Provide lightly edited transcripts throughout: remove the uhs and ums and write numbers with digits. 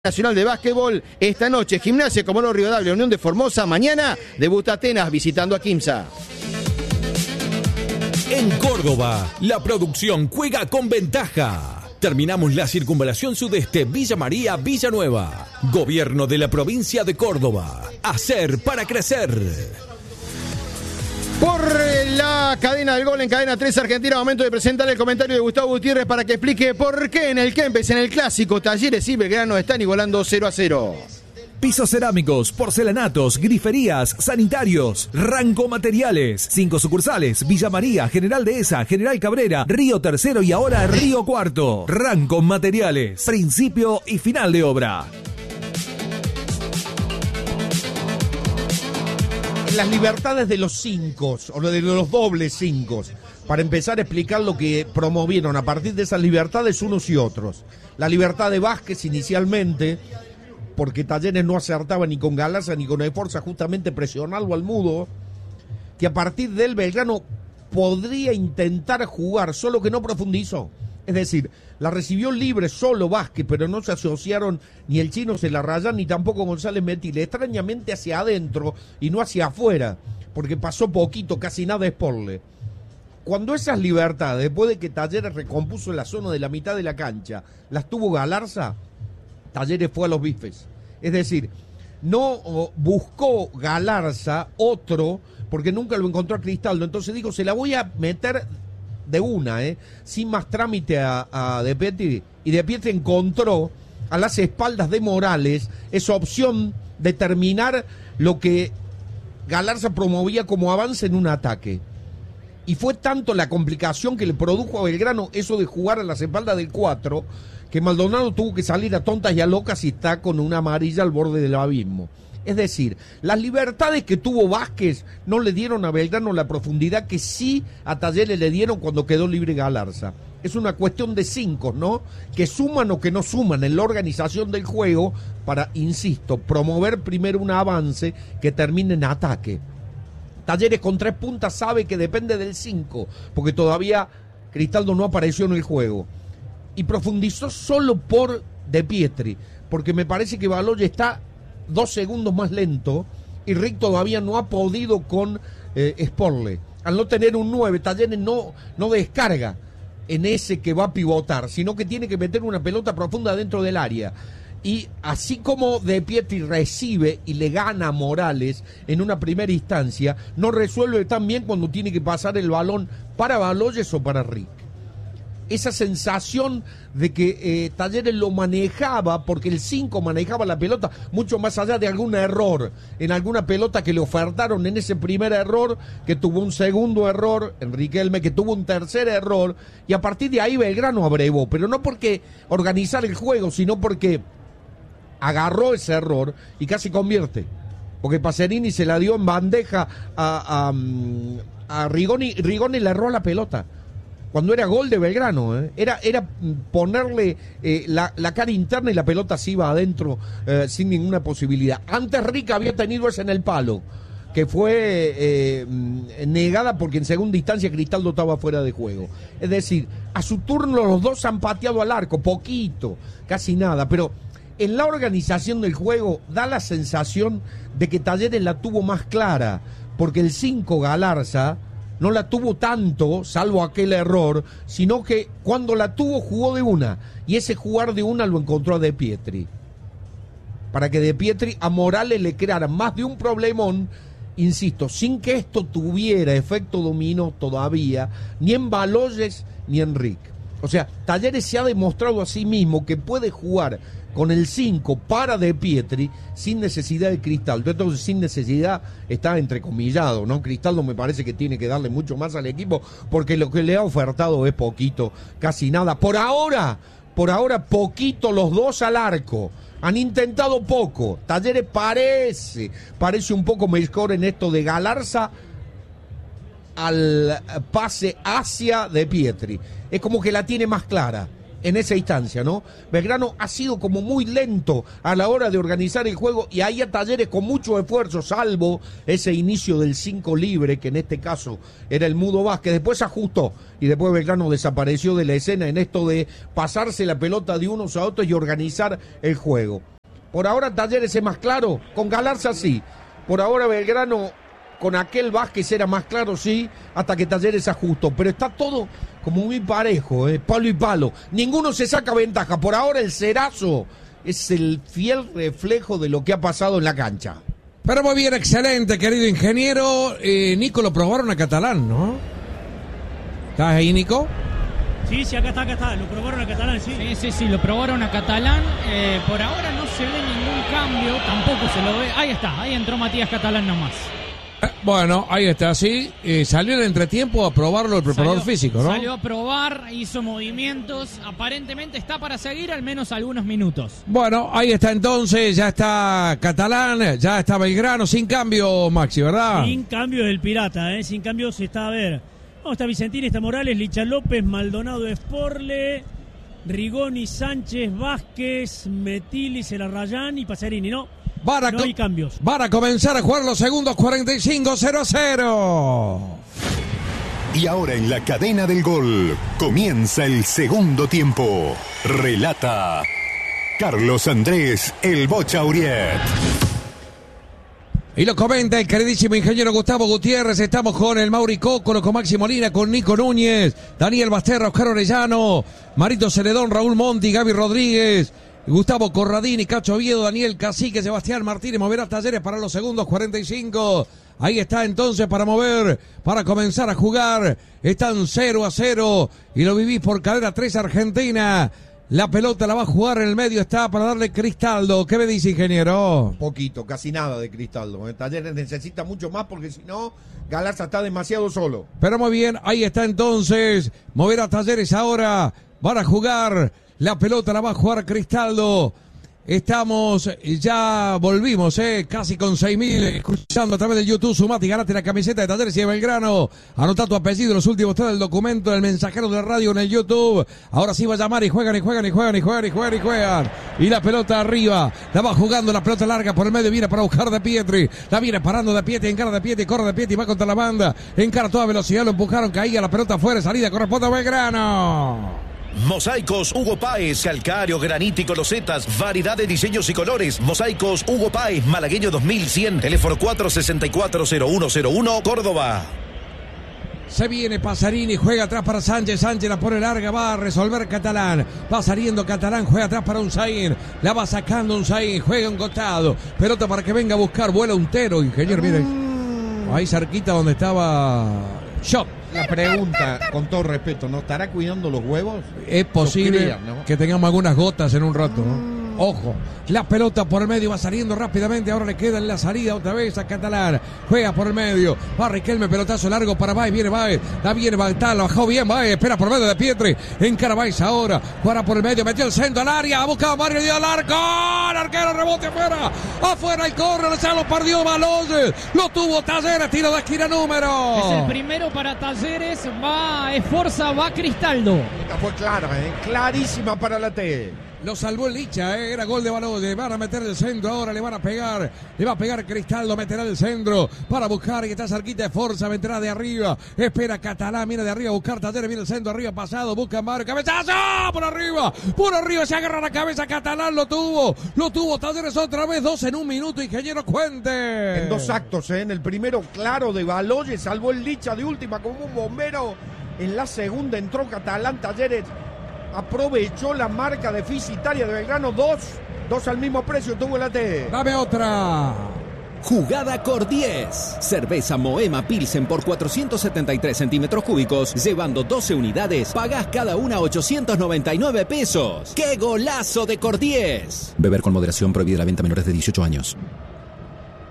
Nacional de Básquetbol esta noche, Gimnasia Comodoro Rivadavia, Unión de Formosa. Mañana debuta Atenas visitando a Quimsa. En Córdoba, la producción juega con ventaja. Terminamos la circunvalación sudeste Villa María, Villanueva. Gobierno de la provincia de Córdoba. Hacer para crecer. Por la cadena del gol en Cadena 3 Argentina, momento de presentar el comentario de Gustavo Gutiérrez para que explique por qué en el Kempes, en el clásico, Talleres y Belgrano están igualando 0-0. Pisos cerámicos, porcelanatos, griferías, sanitarios, Ranco Materiales. 5 sucursales: Villa María, General Dehesa, General Cabrera, Río Tercero y ahora Río Cuarto. Ranco Materiales, principio y final de obra. Las libertades de los 5, o de los dobles 5, para empezar a explicar lo que promovieron a partir de esas libertades unos y otros. La libertad de Vázquez inicialmente, porque Talleres no acertaba ni con Galarza ni con Esforza, justamente presionarlo al mudo, que a partir del Belgrano podría intentar jugar, solo que no profundizó. Es decir, la recibió libre solo Vázquez, pero no se asociaron ni el Chino Celarrayán ni tampoco González Metile, extrañamente hacia adentro y no hacia afuera, porque pasó poquito, casi nada Sporle. Cuando esas libertades, después de que Talleres recompuso la zona de la mitad de la cancha, las tuvo Galarza, Talleres fue a los bifes. Es decir, no buscó Galarza otro, porque nunca lo encontró a Cristaldo, entonces dijo, se la voy a meter de una, sin más trámite a De Pietri, y De Pietri encontró a las espaldas de Morales esa opción de terminar lo que Galarza promovía como avance en un ataque. Y fue tanto la complicación que le produjo a Belgrano eso de jugar a las espaldas del 4, que Maldonado tuvo que salir a tontas y a locas y está con una amarilla al borde del abismo. Es decir, las libertades que tuvo Vázquez no le dieron a Belgrano la profundidad que sí a Talleres le dieron cuando quedó libre Galarza. Es una cuestión de 5, ¿no? Que suman o que no suman en la organización del juego para, insisto, promover primero un avance que termine en ataque. Talleres con 3 puntas sabe que depende del 5, porque todavía Cristaldo no apareció en el juego. Y profundizó solo por De Pietri, porque me parece que Baloy está 2 segundos más lento y Rick todavía no ha podido con Sporle. Al no tener un 9, Talleres no descarga en ese que va a pivotar, sino que tiene que meter una pelota profunda dentro del área. Y así como De Pietri recibe y le gana a Morales en una primera instancia, no resuelve tan bien cuando tiene que pasar el balón para Baloyes o para Rick. Esa sensación de que Talleres lo manejaba, porque el 5 manejaba la pelota, mucho más allá de algún error, en alguna pelota que le ofertaron en ese primer error, que tuvo un segundo error, en Riquelme, que tuvo un tercer error, y a partir de ahí Belgrano abrevó, pero no porque organizar el juego, sino porque agarró ese error y casi convierte, porque Pacerini se la dio en bandeja a Rigoni, Rigoni le erró la pelota. Cuando era gol de Belgrano, era ponerle la cara interna y la pelota se iba adentro sin ninguna posibilidad. Antes Rick había tenido esa en el palo, que fue negada porque en segunda instancia Cristaldo estaba fuera de juego. Es decir, a su turno los dos han pateado al arco, poquito, casi nada, pero en la organización del juego da la sensación de que Talleres la tuvo más clara, porque el 5 Galarza no la tuvo tanto, salvo aquel error, sino que cuando la tuvo jugó de una, y ese jugar de una lo encontró a De Pietri. Para que De Pietri a Morales le creara más de un problemón, insisto, sin que esto tuviera efecto dominó todavía, ni en Baloyes ni en Rick. O sea, Talleres se ha demostrado a sí mismo que puede jugar con el 5 para De Pietri sin necesidad de Cristaldo. Entonces, sin necesidad está entrecomillado, ¿no? Cristaldo me parece que tiene que darle mucho más al equipo porque lo que le ha ofertado es poquito, casi nada. Por ahora, poquito los dos al arco. Han intentado poco. Talleres parece un poco mejor en esto de Galarza al pase hacia De Pietri. Es como que la tiene más clara. en esa instancia, ¿no? Belgrano ha sido como muy lento a la hora de organizar el juego y ahí a Talleres con mucho esfuerzo, salvo ese inicio del 5 libre, que en este caso era el Mudo Vázquez, después ajustó y después Belgrano desapareció de la escena en esto de pasarse la pelota de unos a otros y organizar el juego. Por ahora Talleres es más claro, con Galarza sí, por ahora Belgrano con aquel Vázquez era más claro, sí, hasta que Talleres ajustó, pero está todo como muy parejo, palo y palo. Ninguno se saca ventaja. Por ahora el Cerazo es el fiel reflejo de lo que ha pasado en la cancha. Pero muy bien, excelente, querido ingeniero. Nico, lo probaron a Catalán, ¿no? ¿Estás ahí, Nico? Sí, acá está, lo probaron a Catalán, sí. Sí, lo probaron a Catalán. Por ahora no se ve ningún cambio, tampoco se lo ve. Ahí está, ahí entró Matías Catalán nomás. Bueno, ahí está, sí. Salió en el entretiempo a probarlo el preparador físico, ¿no? Salió a probar, hizo movimientos. Aparentemente está para seguir al menos algunos minutos. Bueno, ahí está entonces, ya está Catalán, ya está Belgrano, sin cambio, Maxi, ¿verdad? Sin cambio del Pirata, sin cambio se está a ver. Está Vicentini, está Morales, Licha López, Maldonado Esporle, Rigoni, Sánchez, Vázquez, Metilis, El Arrayán y Pacerini, ¿no? No hay cambios. Van a comenzar a jugar los segundos 45, 0-0. Y ahora en la cadena del gol comienza el segundo tiempo. Relata Carlos Andrés El Bocha Uriet. Y lo comenta el queridísimo ingeniero Gustavo Gutiérrez. Estamos con el Mauri Cócolo, con Maxi Molina, con Nico Núñez, Daniel Basterra, Oscar Orellano, Marito Celedón, Raúl Monti, Gaby Rodríguez, Gustavo Corradini, Cacho Oviedo, Daniel Cacique, Sebastián Martínez. Moverá Talleres para los segundos 45. Ahí está entonces para mover, para comenzar a jugar. Están 0-0 y lo vivís por Cadena 3 Argentina. La pelota la va a jugar en el medio, está para darle Cristaldo. ¿Qué me dice, ingeniero? Poquito, casi nada de Cristaldo. Talleres necesita mucho más porque si no, Galarza está demasiado solo. Pero muy bien, ahí está entonces. Moverá Talleres ahora. Van a jugar. La pelota la va a jugar Cristaldo. Estamos, ya volvimos, casi con 6.000, escuchando a través del YouTube. Sumate y ganate la camiseta de Talleres y de Belgrano. Anotá tu apellido, los últimos tres del documento del mensajero de radio en el YouTube. Ahora sí va a llamar y juegan. Y la pelota arriba, la va jugando, la pelota larga por el medio, viene para buscar De Pietri. La viene parando De Pietri, encara De Pietri, corre De Pietri, va contra la banda. Encara a toda velocidad, lo empujaron, caía la pelota fuera, salida, corresponde a Belgrano. Mosaicos Hugo Páez, calcáreo, granítico, losetas, variedad de diseños y colores. Mosaicos Hugo Páez, Malagueño 2100, teléfono 464-0101, Córdoba. Se viene Pasarini, juega atrás para Sánchez, Sánchez la pone larga, va a resolver Catalán, va saliendo Catalán, juega atrás para Unzaín, la va sacando Unzaín, juega un costado, pelota para que venga a buscar, vuela un tero, ingeniero, miren, ahí cerquita donde estaba Shot. La pregunta, con todo respeto, ¿no estará cuidando los huevos? Es posible que tengamos algunas gotas en un rato, ¿no? Ojo, la pelota por el medio va saliendo rápidamente, ahora le queda en la salida otra vez a Catalán, juega por el medio, va Riquelme, pelotazo largo para Baez, viene Baez, la viene Baltán, lo bajó bien Baez, espera por medio de Pietri, encara Baez ahora, juega por el medio, metió el centro al área, ha buscado Mario, dio al arco, el arquero rebote afuera el córner, se lo perdió Baloyes, lo tuvo Talleres, tiro de esquina número. Es el primero para Talleres, va Esforza, va Cristaldo. Esta fue clara, clarísima para la T. Lo salvó el Licha, era gol de Baloyes. Van a meter el centro, ahora le van a pegar. Le va a pegar Cristaldo, meterá el centro para buscar y está cerquita de Forza, meterá de arriba. Espera Catalán, viene de arriba a buscar Talleres, viene el centro arriba pasado, busca Mario, cabezazo, por arriba, se agarra la cabeza Catalán, lo tuvo Talleres otra vez, 2 en un minuto, ingeniero Cuente. En 2 actos, en el primero claro de Baloyes, salvó el Licha de última como un bombero. En la segunda entró Catalán, Talleres aprovechó la marca deficitaria de Belgrano, 2 al mismo precio tuvo la T. Dame otra. Jugada Cordies. Cerveza Moema Pilsen por 473 centímetros cúbicos, llevando 12 unidades, pagás cada una 899 pesos. ¡Qué golazo de Cordies! Beber con moderación, prohibida la venta a menores de 18 años.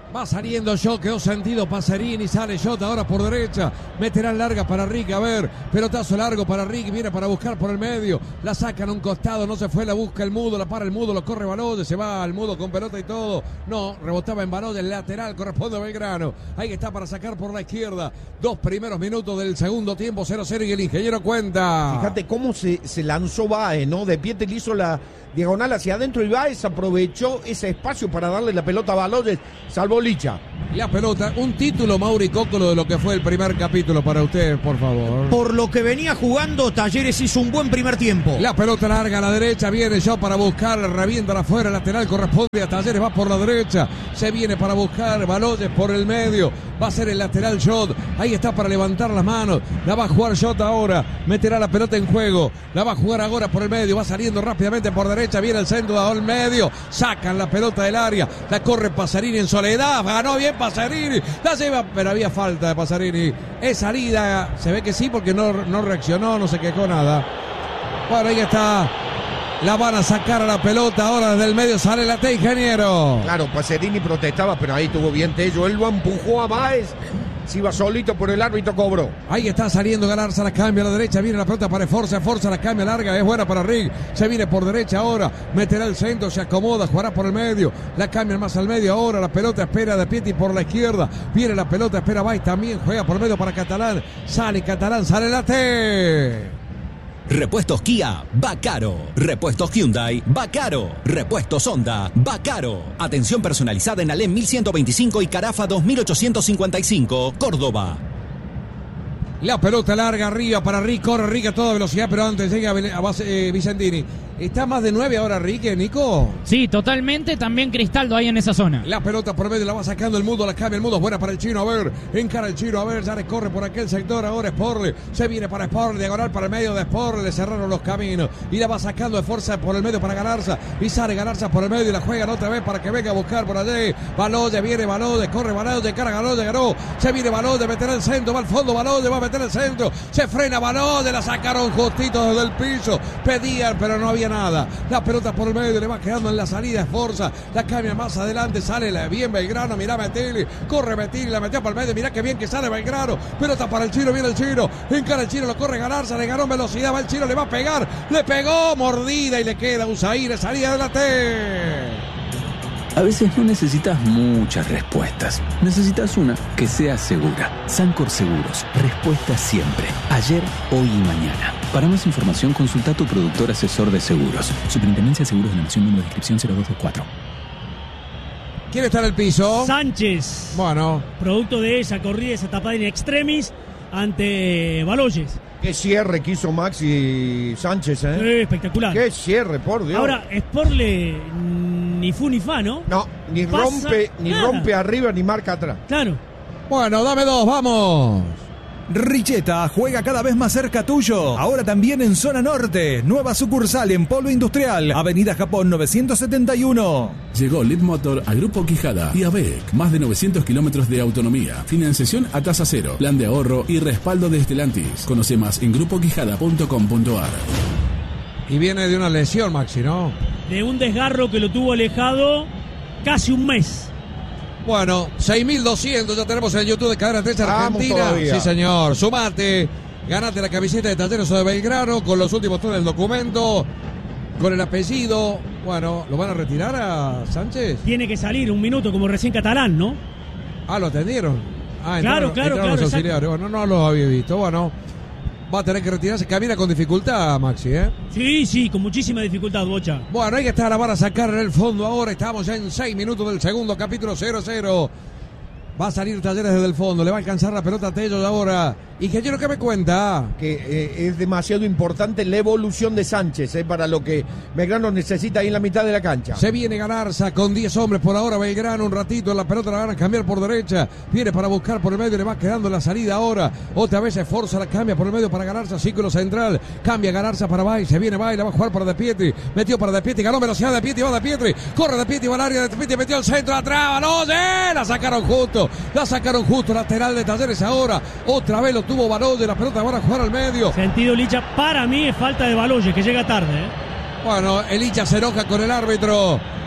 Va saliendo Shot, quedó sentido Pacerini, sale Shot ahora por derecha, meterá larga para Rick, a ver, pelotazo largo para Rick, viene para buscar por el medio, la sacan a un costado, no se fue, la busca el Mudo, la para el Mudo, lo corre Baloyes, se va al Mudo con pelota y todo, no, rebotaba en Baloyes, lateral, corresponde a Belgrano, ahí está para sacar por la izquierda, 2 primeros minutos del segundo tiempo, 0-0 y el ingeniero cuenta. Fíjate cómo se lanzó Baez, ¿no? De pie le hizo la diagonal hacia adentro y Baez aprovechó ese espacio para darle la pelota a Baloyes, salvó Licha. La pelota, un título, Mauri Cócolo, de lo que fue el primer capítulo para usted, por favor. Por lo que venía jugando, Talleres hizo un buen primer tiempo. La pelota larga a la derecha, viene Shot para buscar, revienta afuera, lateral corresponde a Talleres, va por la derecha, se viene para buscar Baloyes por el medio, va a ser el lateral Shot, ahí está para levantar las manos, la va a jugar Shot ahora, meterá la pelota en juego, la va a jugar ahora por el medio, va saliendo rápidamente por derecha, viene el centro al medio, sacan la pelota del área, la corre Pacerini en soledad, ganó bien Pacerini, la lleva, pero había falta de Pacerini, es salida, se ve que sí porque no reaccionó, no se quejó nada. Bueno, ahí está, la van a sacar a la pelota, ahora desde el medio sale la T, ingeniero. Claro, Pacerini protestaba, pero ahí tuvo bien Tello, él lo empujó a Baez, se iba solito por el árbitro, cobró. Ahí está saliendo Galarza, la cambia a la derecha, viene la pelota para Forza, la cambia larga, es buena para Rick, se viene por derecha ahora, meterá el centro, se acomoda, jugará por el medio, la cambia más al medio ahora, la pelota espera de Pietri por la izquierda, viene la pelota, espera Baez también, juega por el medio para Catalán, sale la T. Repuestos Kia, va caro. Repuestos Hyundai, va caro. Repuestos Honda, va caro. Atención personalizada en Alem 1125 y Carafa 2855, Córdoba. La pelota larga arriba para Rick, corre Rick a toda velocidad, pero antes llega a base, Vicentini. ¿Está más de 9 ahora Rick, Nico? Sí, totalmente, también Cristaldo ahí en esa zona. La pelota por medio la va sacando el Mudo, la cambia el Mudo, es buena para el Chino, a ver, encara el Chino, a ver, ya recorre por aquel sector, ahora Sporle, se viene para Sporle, diagonal para el medio de Sporle, le cerraron los caminos, y la va sacando de fuerza por el medio para Galarza, y sale Galarza por el medio y la juegan otra vez para que venga a buscar por allí, Baloyes, viene Baloyes, corre Baloyes, cara Baloyes, ganó, se viene Baloyes, meterá el centro, va al fondo Baloyes, va a meter el centro, se frena Baloyes, la sacaron justito desde el piso, pedían pero no había nada, la pelota por el medio, le va quedando en la salida Esforza, la cambia más adelante, sale bien Belgrano, mirá Metilli, corre Metilli, la metió por el medio, mirá que bien que sale Belgrano, pelota para el Chino, viene el Chino, encara el Chino, lo corre Galarza, le ganó velocidad, va el Chino, le va a pegar, le pegó, mordida y le queda Usair, salida de la T. A veces no necesitas muchas respuestas, necesitas una que sea segura. Sancor Seguros, respuesta siempre, ayer, hoy y mañana. Para más información consulta a tu productor asesor de seguros. Superintendencia de Seguros de la Nación, número de inscripción 0224. ¿Quién está en el piso? Sánchez. Bueno. Producto de esa corrida, esa tapada in extremis ante Baloyes. Qué cierre que hizo Maxi Sánchez, ¿eh? Sí, espectacular. Qué cierre, por Dios. Ahora, Sporle ni fu ni fa, ¿no? No, ni rompe arriba ni marca atrás. Claro. Bueno, dame dos, vamos. Richeta juega cada vez más cerca tuyo. Ahora también en Zona Norte. Nueva sucursal en Polo Industrial, Avenida Japón 971. Llegó Leadmotor a Grupo Quijada y ABEC. Más de 900 kilómetros de autonomía. Financiación a tasa cero. Plan de ahorro y respaldo de Stellantis. Conoce más en grupoquijada.com.ar. Y viene de una lesión, Maxi, ¿no? De un desgarro que lo tuvo alejado casi un mes. Bueno, 6.200 ya tenemos en YouTube de Cadena 3 Argentina. Sí, señor. Sumate, ganate la camiseta de Talleres de Belgrano con los últimos tres del documento, con el apellido. Bueno, ¿lo van a retirar a Sánchez? Tiene que salir un minuto como recién Catalán, ¿no? Ah, ¿lo atendieron? Ah, claro. Los auxiliares. Bueno, no lo había visto. Bueno, va a tener que retirarse. Camina con dificultad, Maxi, ¿eh? Sí, con muchísima dificultad, Bocha. Bueno, ahí está, la van a sacar en el fondo ahora. Estamos ya en 6 minutos del segundo capítulo, 0-0. Va a salir Talleres desde el fondo. Le va a alcanzar la pelota a Tello ahora. Ingeniero, ¿qué me cuenta? Que es demasiado importante la evolución de Sánchez, para lo que Belgrano necesita ahí en la mitad de la cancha. Se viene Galarza con 10 hombres por ahora. Belgrano un ratito, la pelota la van a cambiar por derecha. Viene para buscar por el medio, le va quedando la salida ahora. Otra vez Esforza, la cambia por el medio para Galarza, círculo central. Cambia Galarza para Bay, se viene Bay, la va a jugar para De Pietri. Metió para De Pietri, ganó velocidad De Pietri, va De Pietri. Corre De Pietri, va al área, De Pietri metió el centro, atrás, Baloyes. La sacaron justo, lateral de Talleres ahora. Otra vez lo tuvo Baloyes, la pelota van a jugar al medio. Sentido Licha, para mí es falta de Baloyes, que llega tarde, Bueno, el Licha se enoja con el árbitro.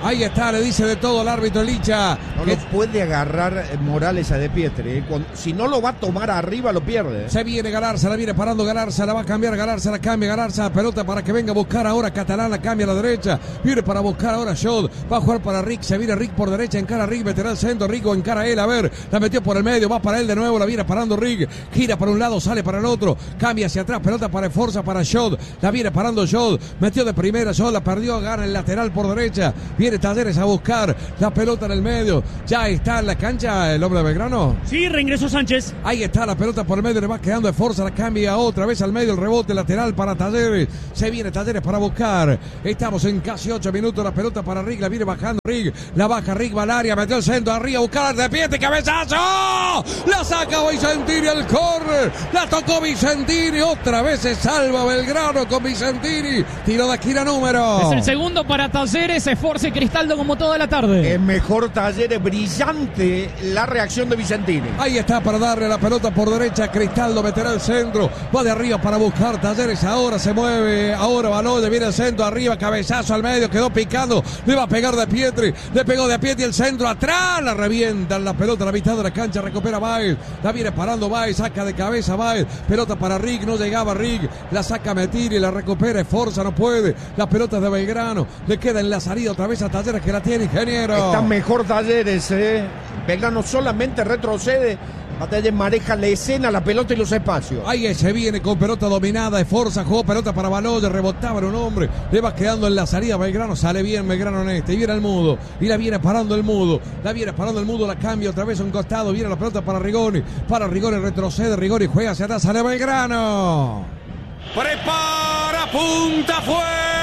Ahí está, le dice de todo al árbitro Licha. No lo puede agarrar Morales a De Pietri. Si no lo va a tomar arriba, lo pierde. Se viene Galarza, la viene parando Galarza, la va a cambiar Galarza, la cambia Galarza, pelota para que venga a buscar ahora Catalán, la cambia a la derecha. Viene para buscar ahora Shot. Va a jugar para Rick, se viene Rick por derecha, encara a Rick, meterá al centro, Rick o encara a él, a ver, la metió por el medio, va para él de nuevo, la viene parando Rick, gira para un lado, sale para el otro, cambia hacia atrás, pelota para Forza, para Shot, la viene parando Shot, metió de primera, Shot la perdió, gana el lateral por derecha, viene Talleres a buscar la pelota en el medio, ya está en la cancha el hombre de Belgrano. Sí, reingresó Sánchez. Ahí está la pelota por el medio, le va quedando de Forza, la cambia otra vez al medio, el rebote lateral para Talleres, se viene Talleres para buscar, estamos en casi 8 minutos, la pelota para Rick, la viene bajando Rick, la baja Rick, Valaria, metió el centro arriba, buscar de pie, cabezazo, la saca Vicentini al córner, la tocó Vicentini, otra vez se salva Belgrano con Vicentini, tiro de esquina número. Es el segundo para Talleres, esfuerzo y Cristaldo como toda la tarde. Es mejor Talleres, brillante la reacción de Vicentini. Ahí está para darle la pelota por derecha, Cristaldo meterá el centro, va de arriba para buscar Talleres, ahora se mueve, ahora Baloye, viene el centro arriba, cabezazo al medio, quedó picando, le va a pegar de Pietri, le pegó de Pietri el centro atrás, la revientan la pelota a la mitad de la cancha, recupera Baez, la viene parando Baez, saca de cabeza Baez, pelota para Rick, no llegaba Rick, la saca Metiri, la recupera Forza, no puede, la pelota de Belgrano, le queda en la salida otra vez a Talleres que la tiene Ingeniero. Está mejor Talleres, Belgrano solamente retrocede, Talleres maneja la escena, la pelota y los espacios. Ahí se viene con pelota dominada de Forza, jugó pelota para Baloye, rebotaba en un hombre, le va quedando en la salida Belgrano, sale bien Belgrano en este, y viene el Mudo, y la viene parando el Mudo, la cambia otra vez a un costado, viene la pelota para Rigoni, retrocede Rigoni, juega hacia atrás, sale Belgrano. Prepara, punta, fue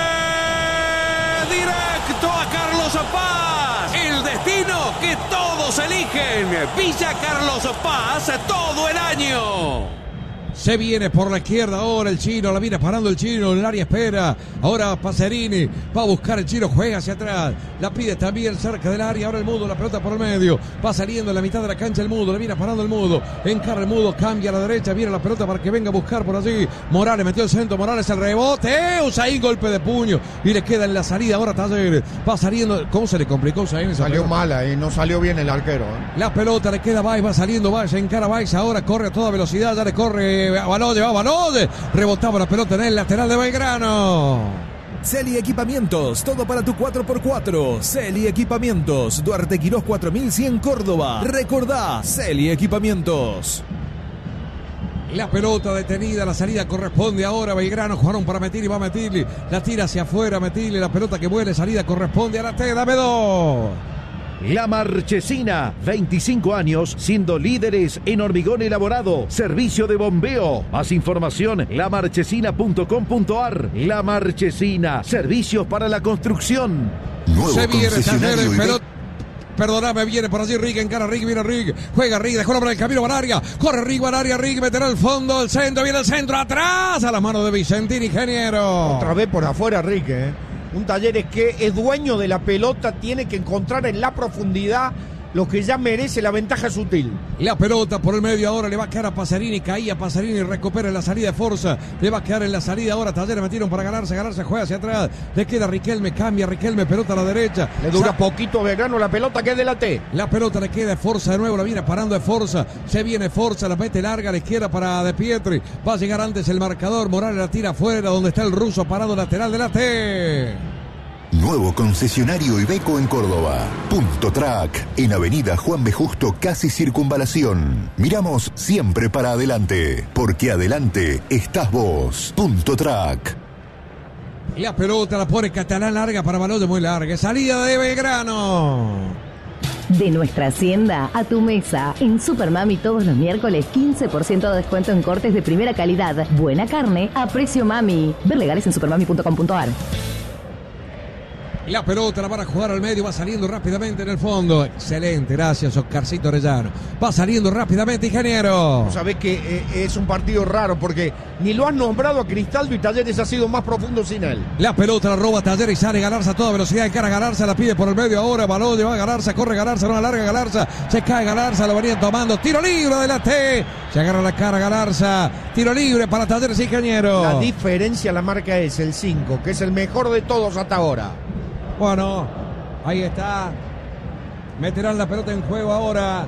directo a Carlos Paz, el destino que todos eligen, Villa Carlos Paz todo el año. Se viene por la izquierda ahora el chino, la viene parando el chino, el área espera, ahora Pacerini, va a buscar el chino, juega hacia atrás, la pide también cerca del área, ahora el Mudo, la pelota por el medio, va saliendo en la mitad de la cancha el Mudo, la viene parando el Mudo, encara el Mudo, cambia a la derecha, viene la pelota para que venga a buscar por allí, Morales metió el centro, Morales el rebote, Usain golpe de puño, y le queda en la salida ahora Talleres, va saliendo, ¿cómo se le complicó Usain? Salió mala y no salió bien el arquero. La pelota le queda a Baez, va saliendo Baez, encara a Baez, ahora corre a toda velocidad, ya le corre Baloye, rebotaba la pelota en el lateral de Belgrano. Celi Equipamientos, todo para tu 4x4. Celi Equipamientos, Duarte Quirós 4100 Córdoba. Recordá, Celi Equipamientos. La pelota detenida, la salida corresponde ahora a Belgrano, jugaron para Metili, va Metili, la tira hacia afuera Metili, la pelota que vuele, salida corresponde a la T, dame dos. La Marchesina, 25 años siendo líderes en hormigón elaborado, servicio de bombeo. Más información, lamarchesina.com.ar. La Marchesina, servicios para la construcción. Nuevo se viene concesionario Talleres, pelota. Perdóname, viene por allí Rick, encara Rick, viene Rick, juega Rick, dejó el camino Valaria, corre Rick, Valaria, Rick, meterá al fondo, el centro, viene el centro, atrás, a la mano de Vicentini, Ingeniero. Otra vez por afuera Rick, Un Talleres que es dueño de la pelota, tiene que encontrar en la profundidad lo que ya merece la ventaja sutil. La pelota por el medio ahora le va a quedar a Pacerini, caía Pacerini, recupera la salida de Forza, le va a quedar en la salida ahora, Talleres metieron para ganarse juega hacia atrás, le queda Riquelme, cambia Riquelme, pelota a la derecha. Le dura poquito a Belgrano la pelota que es de la T. La pelota le queda a Forza de nuevo, la viene parando de Forza, se viene Forza, la mete larga a la izquierda para De Pietri, va a llegar antes el marcador, Morales la tira afuera, donde está el ruso parado lateral de la T. Nuevo concesionario Iveco en Córdoba. Punto Track, en Avenida Juan B. Justo, casi Circunvalación. Miramos siempre para adelante, porque adelante estás vos. Punto Track. La pelota la pone Catalán larga para Baloye, muy larga. Salida de Belgrano. De nuestra hacienda a tu mesa. En Supermami todos los miércoles 15% de descuento en cortes de primera calidad. Buena carne a precio mami. Ver legales en supermami.com.ar. La pelota la van a jugar al medio, va saliendo rápidamente en el fondo. Excelente, gracias Oscarcito Orellano. Va saliendo rápidamente, Ingeniero. Sabés que es un partido raro porque ni lo han nombrado a Cristaldo y Talleres ha sido más profundo sin él. La pelota la roba Talleres y sale Galarza a toda velocidad. Encara Galarza, la pide por el medio ahora. Baloye va a Galarza, corre Galarza, no alarga Galarza. Se cae Galarza, lo venían tomando. Tiro libre de la T. Se agarra la cara Galarza. Tiro libre para Talleres, Ingeniero. La diferencia la marca es el 5, que es el mejor de todos hasta ahora. Bueno, Ahí está. Meterán la pelota en juego ahora.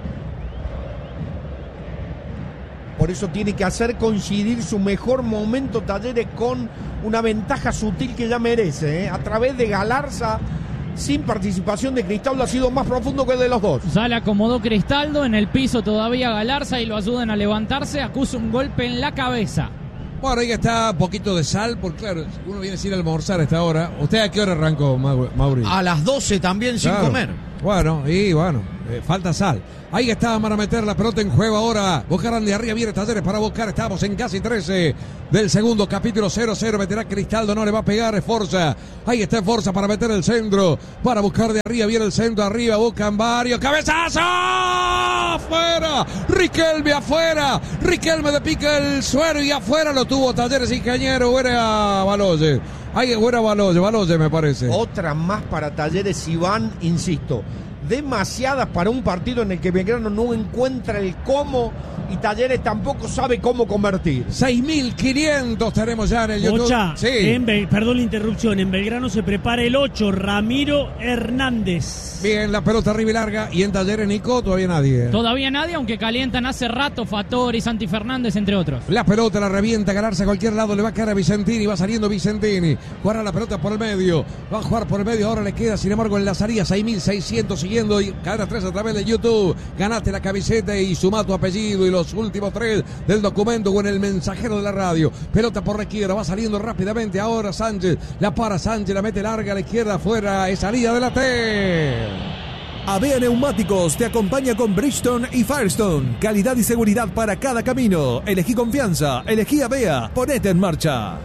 Por eso tiene que hacer coincidir su mejor momento Talleres con una ventaja sutil que ya merece, ¿eh? A través de Galarza, sin participación de Cristaldo, ha sido más profundo que el de los dos. Ya le acomodó Cristaldo, en el piso todavía Galarza y lo ayudan a levantarse, acusa un golpe en la cabeza. Bueno, ahí está, un poquito de sal, porque claro, uno viene sin almorzar a esta hora. ¿Usted a qué hora arrancó, Mauri? A las 12 también sin comer. Bueno, falta sal. Ahí está para meter la pelota en juego ahora. Buscarán de arriba, viene Talleres para buscar. Estamos en casi 13 del segundo capítulo. 0-0. Meterá Cristaldo, no le va a pegar. Es Forza. Ahí está Forza para meter el centro. Para buscar de arriba, viene el centro arriba. Buscan varios. ¡Cabezazo! ¡Afuera! Riquelme afuera. Riquelme de pica el suero y afuera lo tuvo Talleres Ingeniero. Buena Baloye. Ahí buena Baloye me parece. Otra más para Talleres, Iván, insisto. Demasiadas para un partido en el que Belgrano no encuentra el cómo y Talleres tampoco sabe cómo convertir. 6.500 tenemos ya en el YouTube. Ocha, sí. Perdón la interrupción, en Belgrano se prepara el 8, Ramiro Hernández. Bien, la pelota arriba y larga. Y en Talleres, Nico, todavía nadie. Todavía nadie, aunque calientan hace rato Fattori, Santi Fernández, entre otros. La pelota la revienta, Galarza a cualquier lado, le va a caer a Vicentini, va saliendo Vicentini. Jugará la pelota por el medio, va a jugar por el medio, ahora le queda, sin embargo, en la salida 6.600 siguiendo y Cadena 3 a través de YouTube. Ganaste la camiseta y sumá tu apellido y los últimos 3 del documento o en el mensajero de la radio. Pelota por la izquierda, va saliendo rápidamente ahora Sánchez, la para Sánchez, la mete larga a la izquierda, afuera, es salida de la T. Avea Neumáticos te acompaña con Bridgestone y Firestone. Calidad y seguridad para cada camino. Elegí confianza, elegí Avea, ponete en marcha.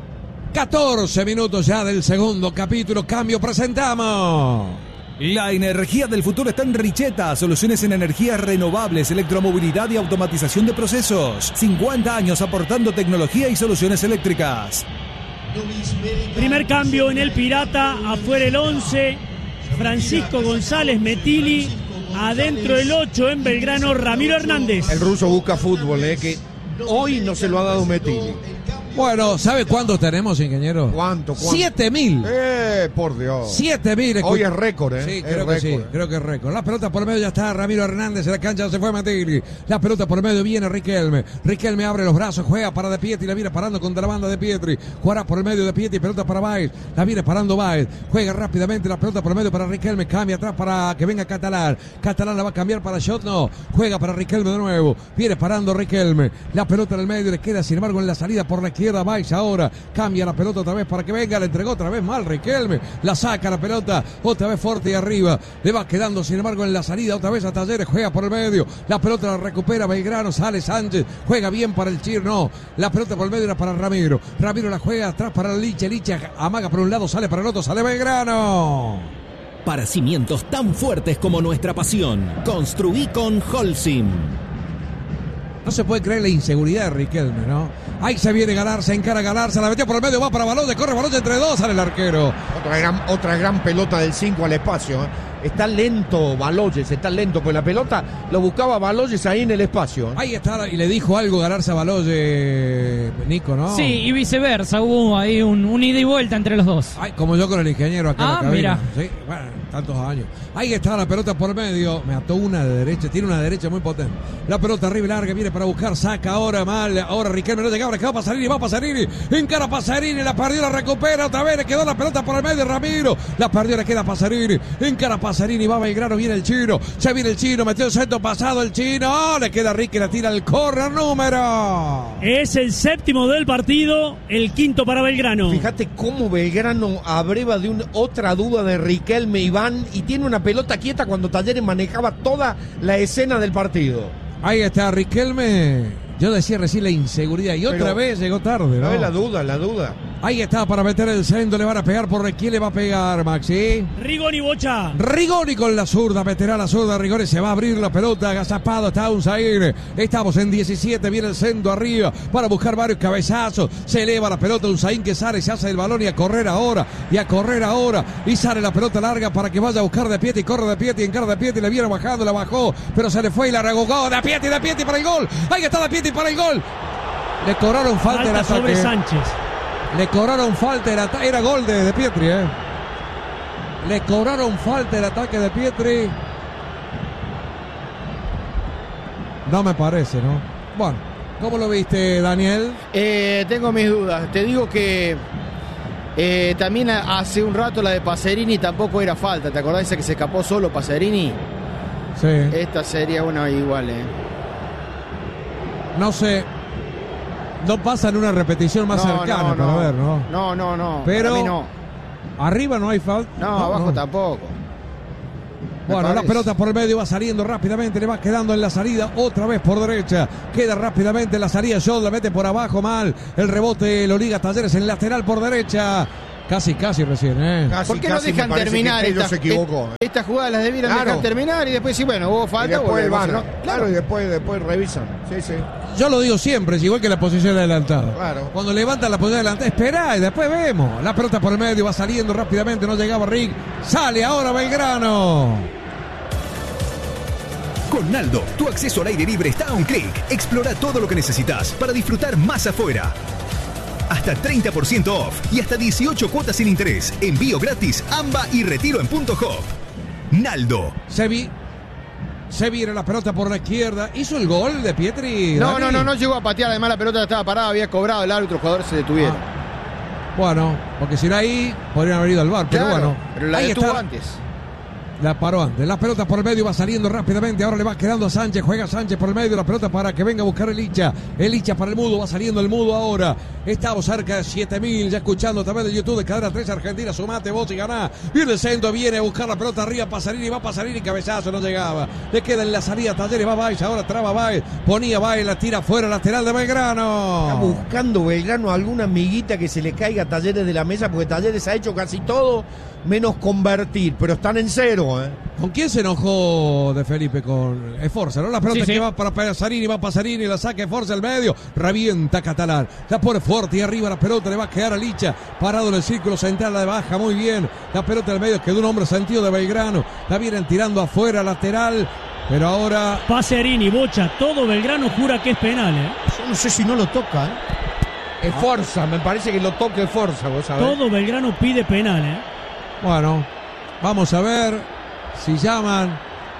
14 minutos ya del segundo capítulo, cambio, presentamos. La energía del futuro está en Richeta, soluciones en energías renovables, electromovilidad y automatización de procesos. 50 años aportando tecnología y soluciones eléctricas. Primer cambio en el Pirata, afuera el 11, Francisco González Metilli, adentro el 8 en Belgrano, Ramiro Hernández. El ruso busca fútbol, que hoy no se lo ha dado Metilli. Bueno, ¿sabe cuántos tenemos, ingeniero? ¿Cuánto? 7.000. Por Dios. 7.000. Hoy es récord, Sí, creo que sí, creo que es récord. La pelota por el medio ya está Ramiro Hernández, en la cancha se fue Metilli. La pelota por el medio viene Riquelme. Riquelme abre los brazos, juega para De Pietri, la viene parando contra la banda de Pietri. Jugará por el medio de Pietri, pelota para Baez. La viene parando Baez. Juega rápidamente la pelota por el medio para Riquelme. Cambia atrás para que venga Catalán. Catalán la va a cambiar para Shot, no. Juega para Riquelme de nuevo. Viene parando Riquelme. La pelota en el medio le queda, sin embargo, en la salida por la izquierda. Baez ahora cambia la pelota otra vez para que venga, le entregó otra vez mal Riquelme, la saca la pelota otra vez fuerte y arriba, le va quedando sin embargo en la salida otra vez a Talleres, juega por el medio, la pelota la recupera Belgrano, sale Sánchez, juega bien para el Chir, no, la pelota por el medio era para Ramiro, Ramiro la juega atrás para Liche, Liche amaga por un lado, sale para el otro, sale Belgrano. Para cimientos tan fuertes como nuestra pasión, construí con Holcim. No se puede creer la inseguridad de Riquelme, ¿no? Ahí se viene Galarza, encara Galarza, la metió por el medio, va para Baloye, corre Baloye entre dos, sale el arquero. Otra gran pelota del 5 al espacio. Está lento Baloyes, está lento, pues la pelota lo buscaba Baloyes ahí en el espacio. Ahí está, y le dijo algo Galarza a Baloye, Nico, ¿no? Sí, y viceversa, hubo ahí un ida y vuelta entre los dos. Ay, como yo con el ingeniero acá en la cabina. Mira. Sí, bueno, tantos años. Ahí está la pelota por medio, me ató una de derecha, tiene una derecha muy potente. La pelota arriba y larga, viene para buscar, saca ahora mal, ahora Riquelme no llegaba, le quedó Pasarini, va Pasarini, encara Pasarini, la perdió, la recupera otra vez, le quedó la pelota por el medio, Ramiro, la perdió, le queda Pasarini, encara Pasarini, va Belgrano, viene el chino, ya viene el chino, metió el centro pasado el chino, le queda Ricky, la tira el córner número. Es el séptimo del partido, el quinto para Belgrano. Fíjate cómo Belgrano abreva de otra duda de Riquelme, Iván, y tiene una pelota quieta cuando Talleres manejaba toda la escena del partido. Ahí está Riquelme. Yo decía recién la inseguridad y otra vez llegó tarde, ¿no? No es la duda. Ahí está para meter el centro, le van a pegar por quién le va a pegar, Maxi. Rigoni Bocha. Rigoni con la zurda, meterá la zurda, Rigoni se va a abrir la pelota, agazapado está Unzair. Estamos en 17, viene el centro arriba para buscar varios cabezazos. Se eleva la pelota, Unzair que sale, se hace el balón y a correr ahora, y sale la pelota larga para que vaya a buscar De Pietri, corre De Pietri, encara De Pietri, le viene bajando, la bajó, pero se le fue y la regogó. De Pietri para el gol. Ahí está De Pietri para el gol. Le cobraron falta el ataque. Sobre Sánchez. Le cobraron falta, era gol de Pietri, Le cobraron falta el ataque de Pietri. No me parece, ¿no? Bueno, ¿cómo lo viste, Daniel? Tengo mis dudas. Te digo que también hace un rato la de Pacerini tampoco era falta. ¿Te acordás esa que se escapó solo Pacerini? Sí. Esta sería una igual, No sé. No pasa en una repetición más cercana para ver, ¿no? No. Pero para mí no. Arriba no hay falta. No, abajo tampoco. Bueno, la pelota por el medio va saliendo rápidamente, le va quedando en la salida, otra vez por derecha, queda rápidamente en la salida, Jod la mete por abajo mal, el rebote lo liga Talleres en lateral por derecha. Casi recién, ¿Por qué no dejan terminar estas jugadas? Las debieran dejar terminar y después sí, bueno, hubo falta. Y después ¿no? Claro, y después revisan. Sí. Yo lo digo siempre, es igual que la posición adelantada. Claro. Cuando levantan la posición adelantada, espera y después vemos. La pelota por el medio va saliendo rápidamente, no llegaba Rick. Sale ahora Belgrano. Con Naldo, tu acceso al aire libre está a un clic. Explora todo lo que necesitas para disfrutar más afuera. Hasta 30% off y hasta 18 cuotas sin interés. Envío gratis, AMBA y retiro en Punto Hop. Naldo. Se vira la pelota por la izquierda. ¿Hizo el gol de Pietri? No llegó a patear. Además la pelota estaba parada, había cobrado el árbitro, los jugadores se detuvieron. Bueno, porque si era ahí, podrían haber ido al VAR. Pero bueno, pero la detuvo antes. La paró antes. La pelota por el medio va saliendo rápidamente. Ahora le va quedando a Sánchez. Juega Sánchez por el medio. La pelota para que venga a buscar el Licha. El Licha para el Mudo. Va saliendo el Mudo ahora. Estamos cerca de 7.000. Ya escuchando a través de YouTube de Cadena 3 Argentina. Sumate vos y ganá. Viene el centro. Viene a buscar la pelota arriba. Pasarini. Va Pasarini. Cabezazo. No llegaba. Le queda en la salida Talleres. Va Baez. Ahora traba Baez. Ponía Baez. La tira fuera. Lateral de Belgrano. Está buscando Belgrano alguna amiguita que se le caiga a Talleres de la mesa. Porque Talleres ha hecho casi todo menos convertir. Pero están en cero, ¿Con quién se enojó de Felipe? Con Esforza, ¿no? La pelota que va para Pasarini, va Pasarini, la saca Esforza al medio, revienta Catalán, la pone fuerte y arriba la pelota le va a quedar a Licha, parado en el círculo central, la baja muy bien, la pelota al medio, quedó un hombre sentido de Belgrano, la vienen tirando afuera, lateral, pero ahora... Pasarini, Bocha, todo Belgrano jura que es penal, Yo no sé si no lo toca, Esforza, me parece que lo toca Esforza, vos sabés. Todo Belgrano pide penal, Bueno, vamos a ver... Si llaman.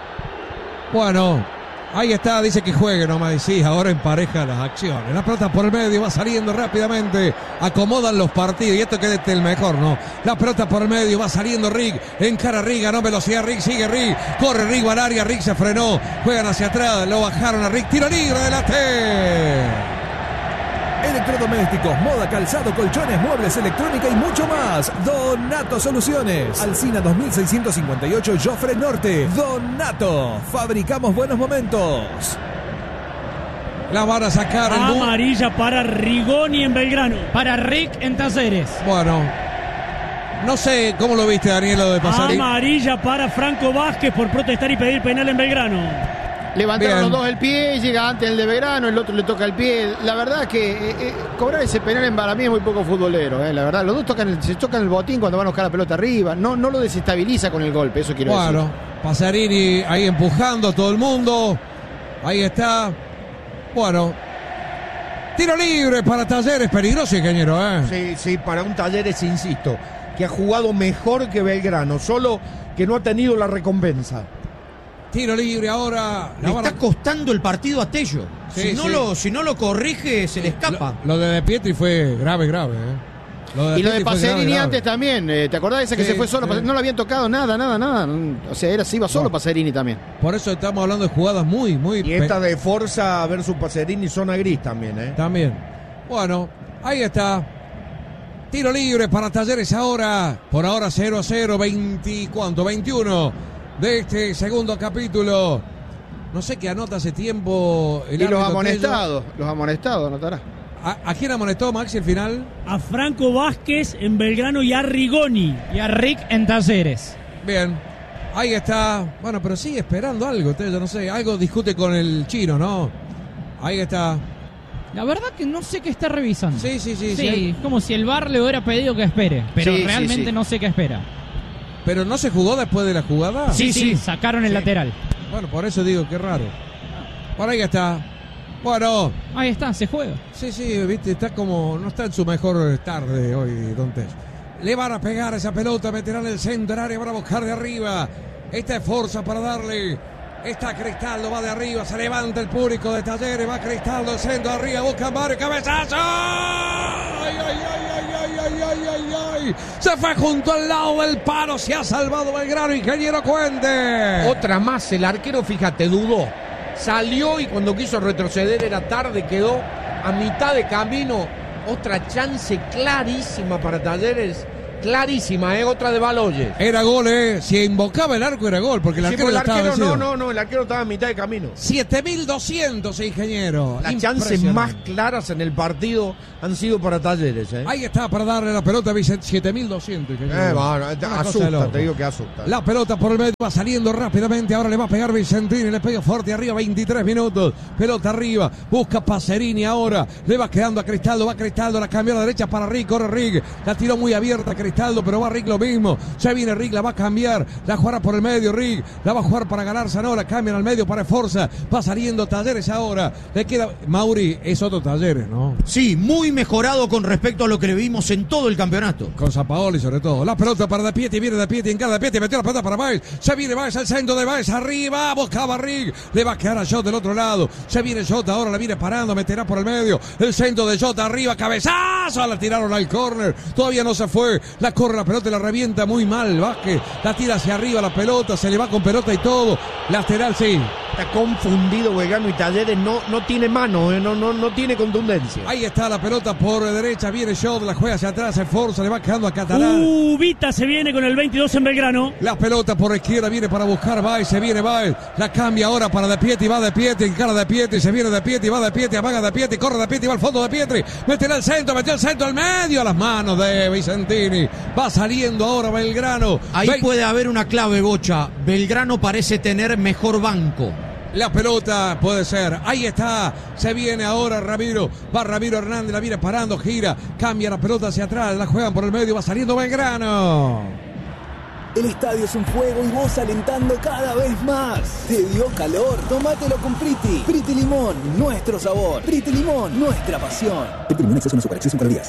Bueno, ahí está, dice que juegue nomás. Sí, ahora empareja las acciones. La pelota por el medio va saliendo rápidamente. Acomodan los partidos. Y esto que es el mejor, ¿no? La pelota por el medio va saliendo Rick. Encara Rick, ganó velocidad Rick. Sigue Rick. Corre Rick al área. Rick se frenó. Juegan hacia atrás. Lo bajaron a Rick. Tiro libre de la T. Electrodomésticos, moda, calzado, colchones, muebles, electrónica y mucho más. Donato Soluciones. Alcina 2658, Jofre Norte. Donato. Fabricamos buenos momentos. La van a sacar. Amarilla para Rigoni en Belgrano. Para Rick en Talleres. Bueno. No sé cómo lo viste, Daniel, lo de Pasarini. Amarilla para Franco Vázquez por protestar y pedir penal en Belgrano. Levantaron los dos el pie, llega antes el de Belgrano, el otro le toca el pie. La verdad que cobrar ese penal en para mí es muy poco futbolero, la verdad. Los dos se tocan el botín cuando van a buscar la pelota arriba. No lo desestabiliza con el golpe, eso quiero decir. Bueno, Pasarini ahí empujando a todo el mundo. Ahí está. Bueno. Tiro libre para Talleres, peligroso, ingeniero, Sí, para un Talleres, insisto, que ha jugado mejor que Belgrano, solo que no ha tenido la recompensa. Tiro libre ahora. Le está costando el partido a Tello. Si no lo corrige, se le escapa. Lo de Pietri fue grave. Y lo de Pacerini antes también. ¿Te acordás de ese que se fue solo? No lo habían tocado nada. O sea, se iba solo Pacerini también. Por eso estamos hablando de jugadas muy... Y esta de Forza versus Pacerini, zona gris también, También. Bueno, ahí está. Tiro libre para Talleres ahora. Por ahora 0-0, 21 de este segundo capítulo. No sé qué anota hace tiempo el y los amonestados anotará. ¿A quién amonestó Maxi al final? A Franco Vázquez en Belgrano y a Rigoni. Y a Rick en Talleres. Bien, ahí está. Bueno, pero sigue esperando algo, yo no sé. Algo discute con el chino, ¿no? Ahí está. La verdad que no sé qué está revisando. Sí. Como si el VAR le hubiera pedido que espere. Pero realmente no sé qué espera. ¿Pero no se jugó después de la jugada? Sí, sacaron el lateral. Bueno, por eso digo, qué raro. Por ahí está. Bueno. Ahí está, se juega. Sí, viste, está como... No está en su mejor tarde hoy, Don Tess. Le van a pegar esa pelota, meterán el centro del área para buscar de arriba. Esta es fuerza para darle. Está Cristaldo, va de arriba, se levanta el público de Talleres, va Cristaldo, el centro de arriba, busca Mario, cabezazo. ¡Ay, ay, ay, ay, ay, ay, ay, ay! Se fue junto al lado del palo, se ha salvado Belgrano, ingeniero Cuente. Otra más, el arquero, fíjate, dudó. Salió y cuando quiso retroceder era tarde, quedó a mitad de camino. Otra chance clarísima para Talleres. Clarísima, otra de Baloyes. Era gol, Si invocaba el arco era gol, porque el arquero estaba vencido. No, el arquero estaba a mitad de camino. 7.200, ingeniero. Las chances más claras en el partido han sido para Talleres, Ahí está para darle la pelota a Vicente. 7.200, ingeniero. Bueno, asusta, te digo que asusta. La pelota por el medio va saliendo rápidamente. Ahora le va a pegar Vicentini, le pega fuerte arriba, 23 minutos. Pelota arriba, busca Pacerini ahora. Le va quedando a Cristaldo, va Cristaldo, la cambió a la derecha para Rick, corre Rick. La tiró muy abierta Cristaldo, pero va Rick lo mismo. Ya viene Rick, la va a cambiar. La jugará por el medio Rick. La va a jugar para ganarse, no, la cambian al medio para Forza. Va saliendo Talleres ahora. Le queda Mauri, es otro Talleres, ¿no? Sí, muy mejorado con respecto a lo que le vimos en todo el campeonato. Con Sampaoli sobre todo. La pelota para De Pieti, viene De Pieti, encara De Pieti, metió la pelota para Baez. Ya viene Baez al centro de Baez, arriba, buscaba Rick. Le va a quedar a Jota del otro lado. Ya viene Jota, ahora la viene parando, meterá por el medio. El centro de Jota arriba, cabezazo. La tiraron al córner. Todavía no se fue. La corre la pelota y la revienta muy mal. Vázquez la tira hacia arriba la pelota, se le va con pelota y todo. Lateral, sí. Está confundido Belgrano y Talleres, no tiene mano, no tiene contundencia. Ahí está la pelota por derecha, viene Jota, la juega hacia atrás, se forza, le va quedando a Catalán. Vita se viene con el 22 en Belgrano. La pelota por izquierda viene para buscar Baez, se viene Baez, la cambia ahora para De Pieti, va De Pieti, encara De Pieti, se viene De Pieti, va De Pieti, amaga De Pieti, corre De Pieti, va al fondo De Pietri, metió el centro al medio, a las manos de Vicentini. Va saliendo ahora Belgrano. Ahí puede haber una clave, Bocha. Belgrano parece tener mejor banco. La pelota puede ser, ahí está, se viene ahora Ramiro, va Ramiro Hernández, la viene parando, gira, cambia la pelota hacia atrás, la juegan por el medio, va saliendo Belgrano. El estadio es un fuego y vos alentando cada vez más. ¿Te dio calor? Tómatelo con Priti. Priti Limón, nuestro sabor. Priti Limón, nuestra pasión. Priti Limón, exceso no supera, exceso en calorías.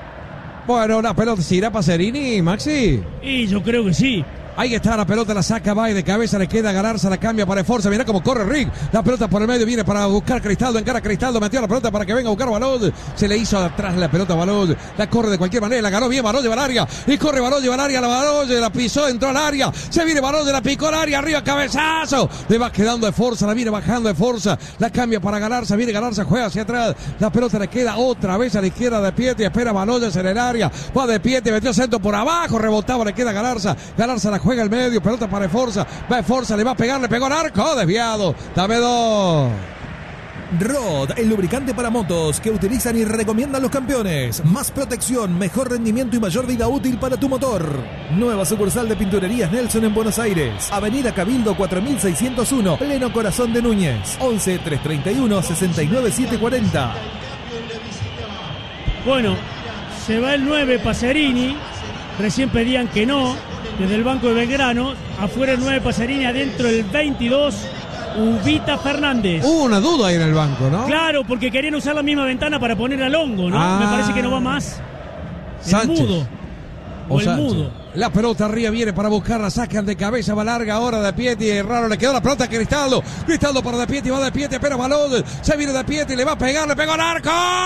Bueno, la pelota se irá Pacerini, Maxi. Y yo creo que sí. Ahí está la pelota, la saca Baez de cabeza, le queda a Galarza, la cambia para Forza, mira cómo corre Rick, la pelota por el medio, viene para buscar Cristaldo, encara Cristaldo, metió la pelota para que venga a buscar Balón, se le hizo atrás la pelota a Balón, la corre de cualquier manera, la ganó bien, Balón lleva al área, y corre Balón, lleva al área, la pisó, entró al área, se viene Balón, la picó al área, arriba, cabezazo, le va quedando de Forza, la viene bajando de Forza, la cambia para Galarza, viene Galarza, juega hacia atrás, la pelota le queda otra vez a la izquierda de Pieti, espera Balón en el área, va de Pieti, metió el centro por abajo, rebotaba, le queda Galarza, Galarza la juega al medio, pelota para Forza, va Forza, le va a pegar, le pegó al arco, desviado, dame dos. Rod, el lubricante para motos que utilizan y recomiendan los campeones. Más protección, mejor rendimiento y mayor vida útil para tu motor. Nueva sucursal de Pinturerías Nelson en Buenos Aires. Avenida Cabildo 4601, pleno corazón de Núñez. 11 331 69 740. Bueno, se va el 9 Pacerini. Recién pedían que no. Desde el banco de Belgrano, afuera el 9 Pacerini, adentro el 22 Ubita Fernández. Hubo una duda ahí en el banco, ¿no? Claro, porque querían usar la misma ventana para poner al hongo, ¿no? Me parece que no va más. Sánchez. El mudo. O el Sánchez. mudo. La pelota arriba viene para buscarla, sacan de cabeza, va larga ahora De Pieti, raro, le quedó la pelota a Cristaldo, Cristaldo para De Pieti, va De Pieti, espera Balón, se viene De Pieti, le va a pegar, le pegó al arco.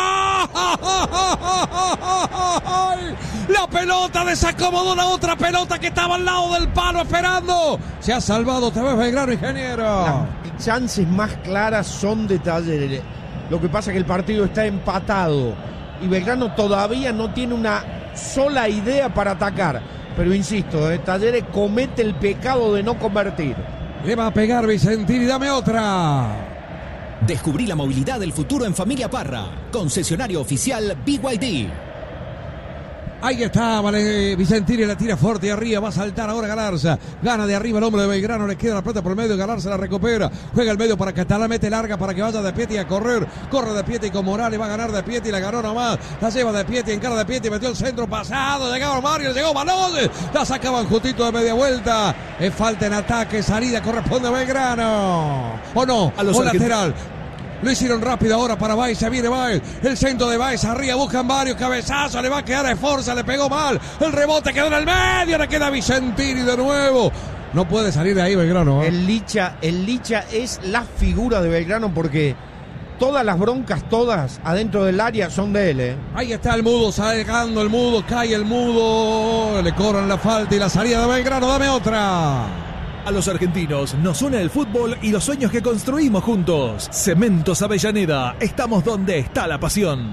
La pelota desacomodó la otra pelota que estaba al lado del palo esperando. Se ha salvado otra vez Belgrano, ingeniero. Las chances más claras son de Talleres. Lo que pasa es que el partido está empatado y Belgrano todavía no tiene una sola idea para atacar. Pero insisto, Talleres comete el pecado de no convertir. Le va a pegar Vicentini, dame otra. Descubrí la movilidad del futuro en Familia Parra. Concesionario oficial BYD. Ahí está, vale, Vicentini la tira fuerte arriba, va a saltar ahora Galarza, gana de arriba el hombre de Belgrano, le queda la pelota por el medio, Galarza la recupera, juega el medio para Catalán, mete larga para que vaya De Pieti a correr, corre De Pieti con Morales, va a ganar De Pieti, la ganó nomás, la lleva De Pieti, encara De Pieti, metió el centro pasado, llegaba Mario, llegó Balón, la sacaban justito de media vuelta, es falta en ataque, salida corresponde a Belgrano, o no, a los o lateral. Lo hicieron rápido ahora para Baez. Se viene Baez. El centro de Baez arriba. Buscan varios cabezazos. Le va a quedar a Esforza. Le pegó mal. El rebote quedó en el medio. Le queda Vicentini de nuevo. No puede salir de ahí Belgrano. El Licha es la figura de Belgrano porque todas las broncas, todas adentro del área son de él. Ahí está el Mudo, sacando el Mudo, cae el Mudo, le cobran la falta y la salida de Belgrano. Dame otra. A los argentinos nos une el fútbol y los sueños que construimos juntos. Cementos Avellaneda, estamos donde está la pasión.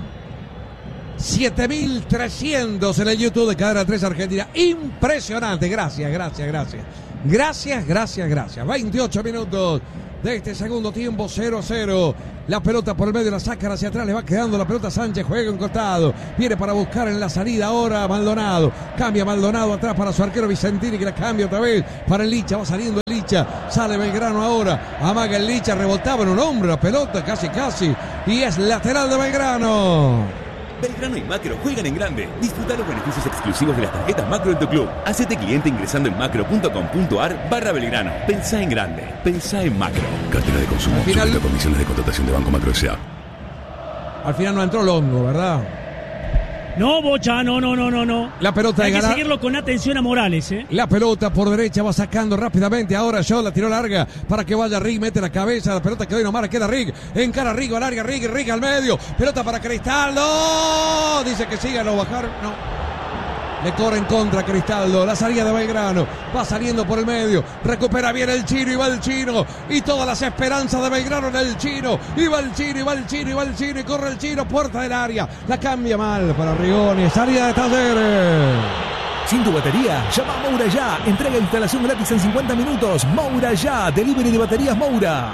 7.300 en el YouTube de Cadena 3 Argentina. Impresionante. Gracias. 28 minutos de este segundo tiempo, 0-0. La pelota por el medio, la sacan hacia atrás, le va quedando la pelota Sánchez, juega en costado, viene para buscar en la salida ahora Maldonado, cambia Maldonado atrás para su arquero Vicentini, que la cambia otra vez para el Licha, va saliendo el Licha, sale Belgrano ahora, amaga el Licha, rebotaba en un hombre la pelota, casi, y es lateral de Belgrano. Belgrano y Macro juegan en grande. Disfruta los beneficios exclusivos de las tarjetas Macro en tu club. Hacete cliente ingresando en macro.com.ar/Belgrano. Pensá en grande. Pensá en Macro. Cartera de consumo. Sujeta a condiciones de contratación de Banco Macro S.A. Al final no entró Longo, ¿verdad? No, Bocha, no. La pelota hay de que seguirlo con atención a Morales, La pelota por derecha va sacando rápidamente. Ahora Shaw la tiró larga para que vaya Rig, mete la cabeza. La pelota quedó y nomás queda Rig. Encara Rig, alarga Rig al medio. Pelota para Cristaldo. Dice que siga, no bajar. No. Le corre en contra Cristaldo. La salida de Belgrano. Va saliendo por el medio. Recupera bien el Chino y va el Chino. Y todas las esperanzas de Belgrano en el Chino. Y va el Chino. Y corre el Chino. Puerta del área. La cambia mal para Rigoni. Salida de Talleres. Sin tu batería, llama a Moura Ya. Entrega e instalación gratis en 50 minutos. Moura Ya. Delivery de baterías Moura.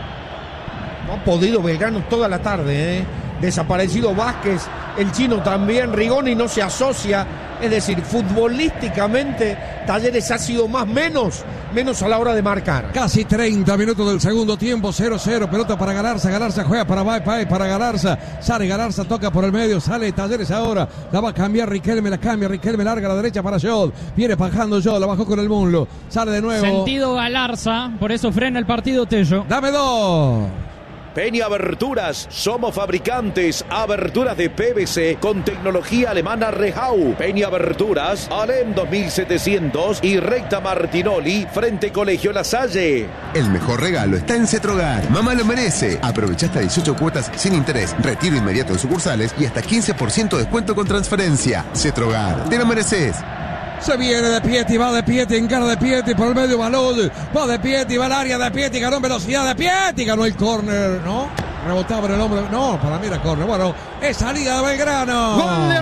No ha podido Belgrano toda la tarde, Desaparecido Vázquez. El Chino también. Rigoni no se asocia. Es decir, futbolísticamente Talleres ha sido menos a la hora de marcar. Casi 30 minutos del segundo tiempo, 0-0, pelota para Galarza juega para Baez, para Galarza, sale Galarza, toca por el medio, sale Talleres ahora, la va a cambiar Riquelme, larga a la derecha para Jod, viene bajando Jod, la bajó con el muslo, sale de nuevo. Sentido Galarza, por eso frena el partido Tello. Dame dos. Peña Aberturas, somos fabricantes, aberturas de PVC con tecnología alemana Rehau. Peña Aberturas, Alem 2700 y Recta Martinoli, frente Colegio La Salle. El mejor regalo está en Cetrogar. Mamá lo merece. Aprovecha hasta 18 cuotas sin interés, retiro inmediato en sucursales y hasta 15% descuento con transferencia. Cetrogar, te lo mereces. Se viene de Pieti, va de Pieti, encara de Pieti, por el medio Balón, va de Pieti, va al área de Pieti, ganó en velocidad de Pieti, ganó el córner, ¿no? Rebotaba en el hombre, no, para mí era córner, bueno, es salida de Belgrano. Gol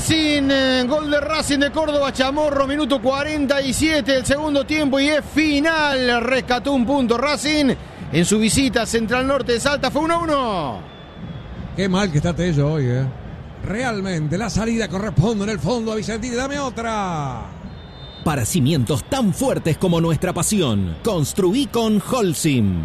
de Racing de Córdoba, Chamorro, minuto 47 del segundo tiempo y es final, rescató un punto Racing en su visita a Central Norte de Salta, fue 1-1. Qué mal que está Tello hoy, Realmente la salida corresponde en el fondo a Vicentini. Dame otra. Para cimientos tan fuertes como nuestra pasión, construí con Holcim.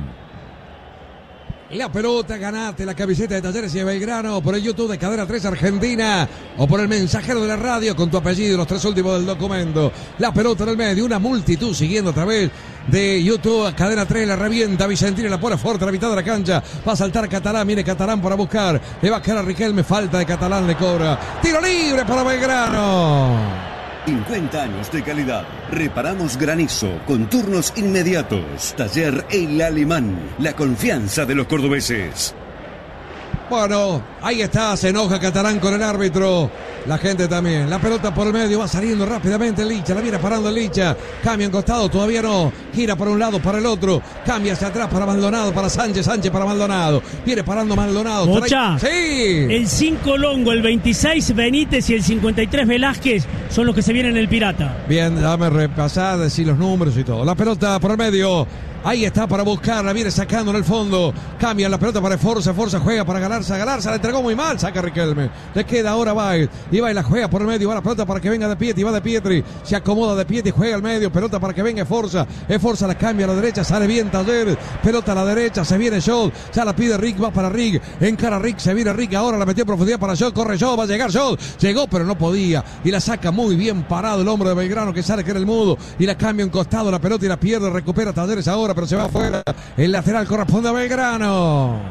La pelota, ganate la camiseta de Talleres y de Belgrano por el YouTube de Cadena 3 Argentina o por el mensajero de la radio con tu apellido, los tres últimos del documento. La pelota en el medio, una multitud siguiendo a través de YouTube. Cadena 3 la revienta Vicentini, la pone fuerte a la mitad de la cancha. Va a saltar Catalán, viene Catalán para buscar. Le va a quedar a Riquelme, falta de Catalán, le cobra. Tiro libre para Belgrano. 50 años de calidad. Reparamos granizo con turnos inmediatos. Taller El Alemán. La confianza de los cordobeses. Bueno, ahí está, se enoja Catalán con el árbitro. La gente también. La pelota por el medio, va saliendo rápidamente el Licha. La viene parando el Licha. Cambia en costado, todavía no. Gira para un lado, para el otro. Cambia hacia atrás para Maldonado, para Sánchez. Sánchez para Maldonado. Viene parando Maldonado. Bocha. Sí. El 5 Longo, el 26 Benítez y el 53 Velázquez son los que se vienen en el Pirata. Bien, dame repasar, decir los números y todo. La pelota por el medio. Ahí está para buscarla, viene sacando en el fondo. Cambia la pelota para Forza juega para Galarza. Galarza la entregó muy mal, saca Riquelme. Le queda ahora Baez. Y Baez la juega por el medio. Va la pelota para que venga de Pietri. Va de Pietri. Se acomoda de Pietri, juega al medio. Pelota para que venga Forza. Forza la cambia a la derecha, sale bien Talleres. Pelota a la derecha, se viene Jod. Ya la pide Rick, va para Rick. Encara Rick, se viene Rick. Ahora la metió en profundidad para Jod. Corre Jod, va a llegar Jod. Llegó, pero no podía. Y la saca muy bien parado el hombre de Belgrano que sale, que era el mudo. Y la cambia en costado la pelota y la pierde. Recupera Talleres ahora, pero se va afuera. El lateral corresponde a Belgrano.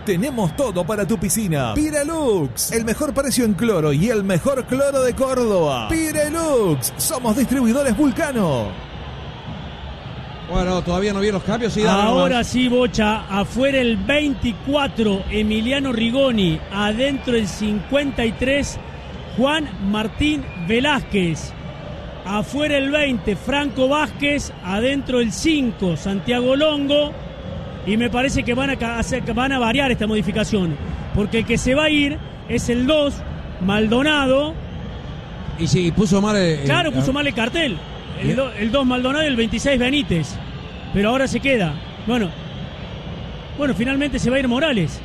tenemos todo para tu piscina. Pirelux, el mejor precio en cloro y el mejor cloro de Córdoba. Pirelux, somos distribuidores Vulcano. Bueno, todavía no vi los cambios. Sí, ahora sí, Bocha, afuera el 24, Emiliano Rigoni, adentro el 53, Juan Martín Velázquez. Afuera el 20, Franco Vázquez, adentro el 5, Santiago Longo. Y me parece que van a variar esta modificación, porque el que se va a ir es el 2, Maldonado. Y sí, puso mal puso mal el cartel. El 2 Maldonado y el 26 Benítez. Pero ahora se queda. Bueno, finalmente se va a ir Morales.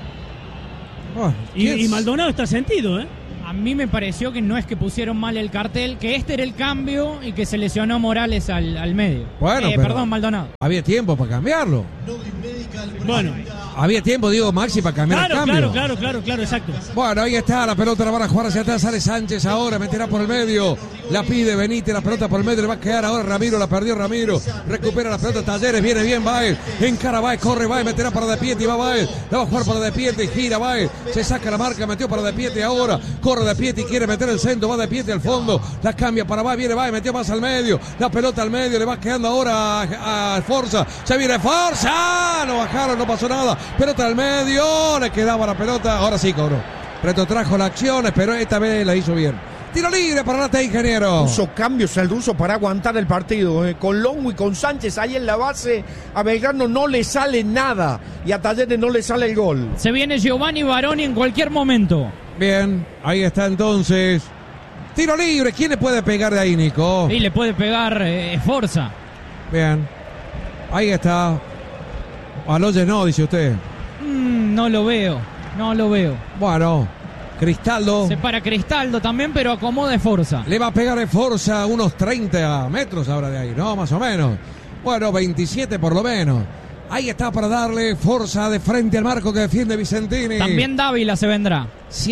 Y Maldonado está sentido, ¿eh? A mí me pareció que no es que pusieron mal el cartel, que este era el cambio y que se lesionó Morales al medio. Bueno, perdón, Maldonado. Había tiempo para cambiarlo. Bueno. Había tiempo, digo, Maxi, para cambiar el cambio. Claro, exacto. Bueno, ahí está, la pelota la van a jugar hacia atrás, sale Sánchez ahora, meterá por el medio, la pide Benítez, la pelota por el medio, le va a quedar ahora Ramiro, la perdió Ramiro, recupera la pelota Talleres, viene bien Baez, encara Baez, corre Baez, meterá para De Pietri, va Baez, la va a jugar para De Pietri, gira Baez, se saca la marca, metió para De Pietri ahora, corre De Pietri, quiere meter el centro, va De Pietri al fondo, la cambia para Baez, viene Baez, metió más al medio, la pelota al medio, le va quedando ahora a Forza, se viene Forza, no bajaron, no pasó nada, pelota al medio, le quedaba la pelota, ahora sí cobró. Retrotrajo la acción, pero esta vez la hizo bien. Tiro libre para Lata, ingeniero. Puso cambios el ruso para aguantar el partido. Con Longo y con Sánchez ahí en la base, a Belgrano no le sale nada y a Talleres no le sale el gol. Se viene Giovanni Baroni en cualquier momento. Bien, ahí está entonces. Tiro libre, ¿quién le puede pegar de ahí, Nico? Y le puede pegar Forza. Bien, ahí está. Aloyes no, dice usted. No lo veo. Bueno, Cristaldo. Se para Cristaldo también, pero acomoda Forza. Le va a pegar de Forza unos 30 metros ahora de ahí, ¿no? Más o menos. Bueno, 27 por lo menos. Ahí está para darle Forza de frente al marco que defiende Vicentini. También Dávila se vendrá.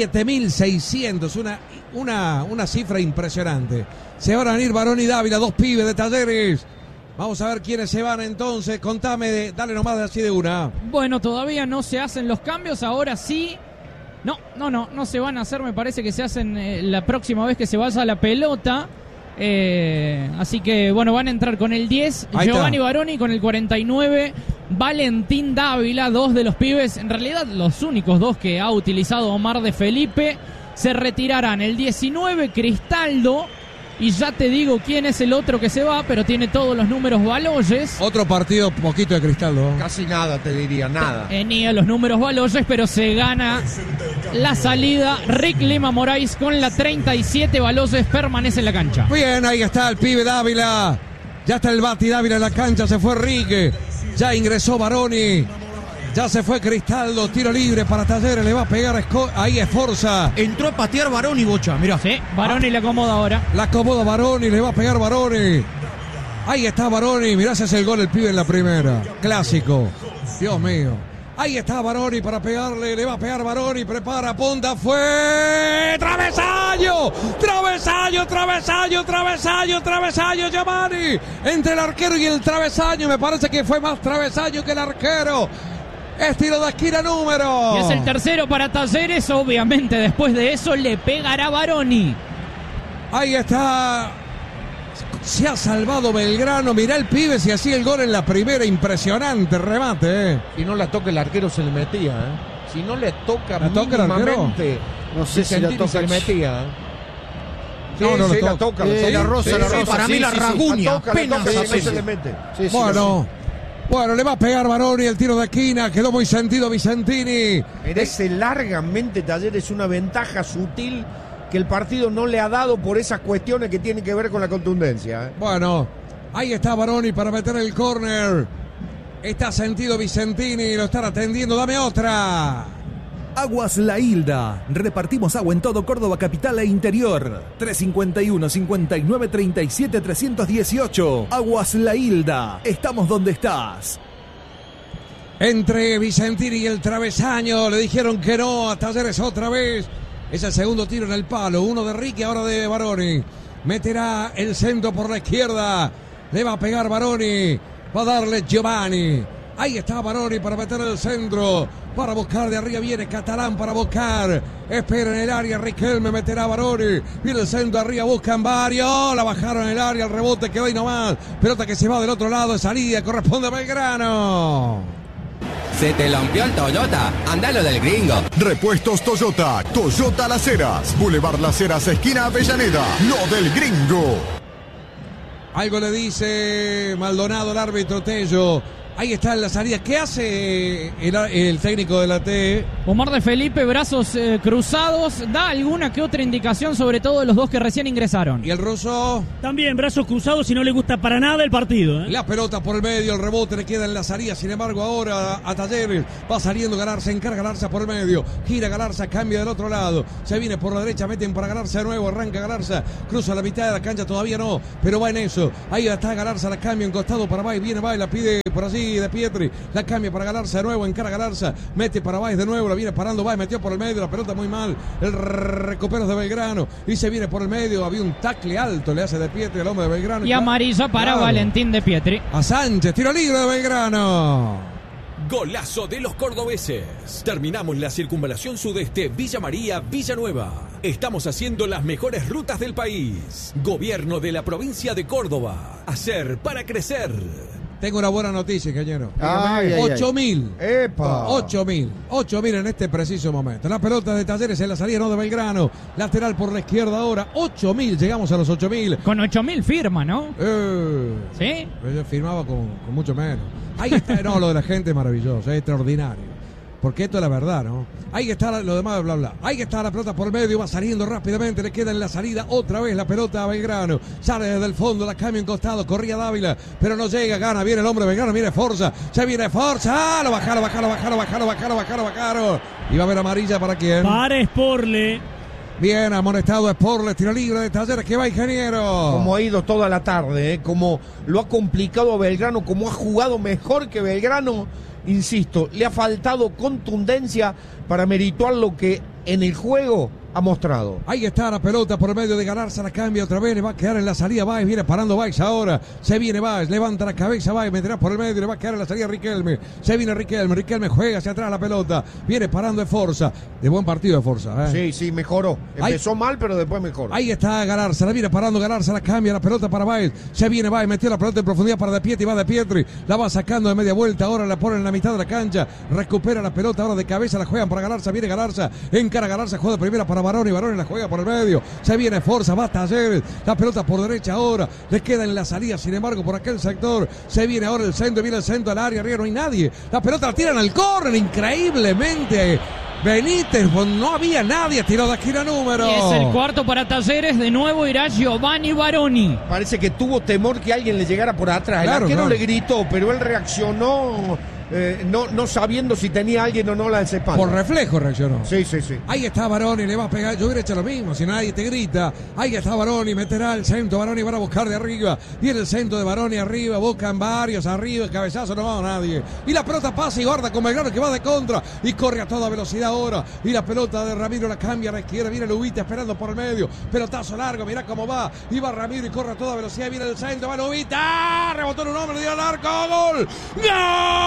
7.600, una cifra impresionante. Se van a venir Baroni y Dávila, dos pibes de Talleres. Vamos a ver quiénes se van entonces. Contame, dale nomás así de una. Bueno, todavía no se hacen los cambios, ahora sí. No se van a hacer, me parece que se hacen la próxima vez que se vaya la pelota. Así que, bueno, van a entrar con el 10, ahí Giovanni Baroni, con el 49, Valentín Dávila, dos de los pibes, en realidad los únicos dos que ha utilizado Omar de Felipe. Se retirarán el 19, Cristaldo. Y ya te digo quién es el otro que se va, pero tiene todos los números Baloyes. Otro partido poquito de Cristaldo. Casi nada, te diría, nada. Tenía los números Baloyes, pero se gana la salida. Rick Lima Moraes con la 37, Baloyes permanece en la cancha. Bien, ahí está el pibe Dávila. Ya está el Bati Dávila en la cancha, se fue Rique. Ya ingresó Baroni. Ya se fue Cristaldo, tiro libre para Talleres, le va a pegar ahí es Forza. Entró a patear Baroni, Bocha, mirá. Sí, Baroni le acomoda ahora. La acomoda Baroni, le va a pegar Baroni. Ahí está Baroni, mirá ese es el gol el pibe en la primera. Clásico, Dios mío. Ahí está Baroni para pegarle, le va a pegar Baroni, prepara, punta, fue... ¡Travesaño! Giovanni. Entre el arquero y el travesaño, me parece que fue más travesaño que el arquero. Es tiro de esquina número. Y es el tercero para Talleres. Obviamente después de eso le pegará Baroni. Ahí está. Se ha salvado Belgrano. Mirá el pibe si hacía el gol en la primera. Impresionante remate. Si no la toca el arquero se le metía. Si no le toca ¿la toca el arquero? No sé si la toca, se le metía. Sí, no sí, la toca. La rosa. Para mí la raguña. Apenas se le mete. Bueno, le va a pegar Baroni el tiro de esquina. Quedó muy sentido Vicentini. Merece largamente Talleres una ventaja sutil que el partido no le ha dado por esas cuestiones que tienen que ver con la contundencia. Bueno, ahí está Baroni para meter el córner. Está sentido Vicentini, lo están atendiendo. Dame otra. Aguas La Hilda. Repartimos agua en todo Córdoba capital e interior. 351-5937-318. Aguas La Hilda. Estamos donde estás. Entre Vicentini y el travesaño. Le dijeron que no a Talleres otra vez. Es el segundo tiro en el palo. Uno de Ricky, ahora de Baroni. Meterá el centro por la izquierda. Le va a pegar Baroni. Va a darle Giovanni. Ahí está Baroni para meter el centro. Para buscar de arriba viene Catalán para buscar. Espera en el área. Riquelme meterá a Baroni. Viene el centro arriba. Buscan varios. La bajaron en el área. El rebote quedó ahí nomás. Pelota que se va del otro lado. Salida. Corresponde a Belgrano. Se te lampió el Toyota. Andalo del gringo. Repuestos Toyota. Toyota Las Heras. Boulevard Las Heras, esquina Avellaneda. Lo del gringo. Algo le dice Maldonado al árbitro Tello. Ahí está en la salida. ¿Qué hace el técnico de la T? Omar de Felipe, brazos cruzados. Da alguna que otra indicación, sobre todo de los dos que recién ingresaron. ¿Y el ruso? También brazos cruzados y no le gusta para nada el partido. La pelota por el medio, el rebote le queda en la salida. Sin embargo, ahora a Talleres va saliendo Galarza, encarga Galarza por el medio. Gira Galarza, cambia del otro lado. Se viene por la derecha, meten para Galarza de nuevo. Arranca Galarza, cruza la mitad de la cancha, todavía no, pero va en eso. Ahí está Galarza, la cambia en costado para Bay. Viene Bay, la pide por allí de Pietri, la cambia para Galarza de nuevo, encara Galarza, mete para Baez de nuevo, la viene parando Baez, metió por el medio, la pelota muy mal, el recupero de Belgrano y se viene por el medio, había un tacle alto, le hace de Pietri al hombre de Belgrano. Y amarilla para Valentín de Pietri. A Sánchez, tiro libre de Belgrano. Golazo de los cordobeses. Terminamos la circunvalación sudeste Villa María, Villanueva. Estamos haciendo las mejores rutas del país. Gobierno de la provincia de Córdoba. Hacer para crecer. Tengo una buena noticia, ingeniero. 8.000. ¡Epa! 8.000 en este preciso momento. La pelota de Talleres en la salida, no de Belgrano. Lateral por la izquierda ahora. 8.000, llegamos a los 8.000. Con 8.000 firma, ¿no? ¿Sí? Yo firmaba con mucho menos. Ahí está, no, lo de la gente es maravilloso, es extraordinario. Porque esto es la verdad, ¿no? Ahí está lo demás, bla, bla. Ahí está la pelota por el medio, va saliendo rápidamente, le queda en la salida otra vez la pelota a Belgrano. Sale desde el fondo, la cambia en costado, corría Dávila, pero no llega, gana, viene el hombre de Belgrano, viene Forza, ya viene Forza, lo bajaron. Y va a haber amarilla para quién. Para Sporle. Bien, amonestado Sporle, tiro libre de Talleres, que va, ingeniero. Como ha ido toda la tarde, como lo ha complicado a Belgrano, como ha jugado mejor que Belgrano. Insisto, le ha faltado contundencia para merituar lo que en el juego ha mostrado. Ahí está la pelota por el medio de Galarza, la cambia otra vez, le va a quedar en la salida Baez, viene parando Baez ahora, se viene Baez, levanta la cabeza Baez, meterá por el medio, le va a quedar en la salida Riquelme, se viene Riquelme juega hacia atrás la pelota, viene parando de Forza, de buen partido de Forza. Sí, mejoró, empezó mal pero después mejoró. Ahí está Galarza, la viene parando Galarza, la cambia la pelota para Baez, se viene Baez, metió la pelota en profundidad para De Pietri, va De Pietri, la va sacando de media vuelta, ahora la pone en la mitad de la cancha, recupera la pelota, ahora de cabeza la juegan para Galarza, viene Galarza, encara Galarza, juega de primera para Baroni la juega por el medio, se viene Forza, va Talleres, la pelota por derecha ahora, le queda en la salida, sin embargo por aquel sector, se viene ahora el centro, viene el centro al área, arriba no hay nadie, la pelota la tiran al córner, increíblemente, Benítez, no había nadie, tiró de esquina número. Y es el cuarto para Talleres, de nuevo irá Giovanni Baroni. Parece que tuvo temor que alguien le llegara por atrás, claro, el arquero le gritó, pero él reaccionó... no sabiendo si tenía alguien o no la espalda. Por reflejo reaccionó. Sí. Ahí está Baroni, le va a pegar. Yo hubiera hecho lo mismo, si nadie te grita. Ahí está Baroni, meterá el centro. Baroni van a buscar de arriba. Viene el centro de Baroni arriba, buscan varios arriba. El cabezazo no va a nadie. Y la pelota pasa y guarda con Belgrano que va de contra. Y corre a toda velocidad ahora. Y la pelota de Ramiro la cambia a la izquierda. Viene Lubita esperando por el medio. Pelotazo largo, mirá cómo va. Y va Ramiro y corre a toda velocidad. Viene el centro, va Lubita. Rebotó en un hombre, dio al arco. ¡Gol! ¡Gol!